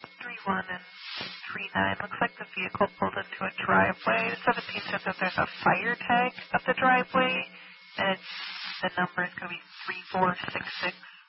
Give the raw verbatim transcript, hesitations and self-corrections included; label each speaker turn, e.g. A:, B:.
A: three one and three nine. Looks like the vehicle pulled into a driveway. The seventeen says that there's a fire tag of the driveway, and it's, the number is going to be three four six six.